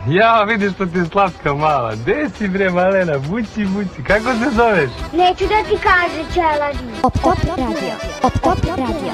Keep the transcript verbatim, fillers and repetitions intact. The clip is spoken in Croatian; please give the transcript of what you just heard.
Ja, vidiš što ti je slatka mala. Gde si bre malena, buci, buci. Kako se zoveš? Neću da ti kaže, Čelavi. Op Top Radio. Op Top Radio.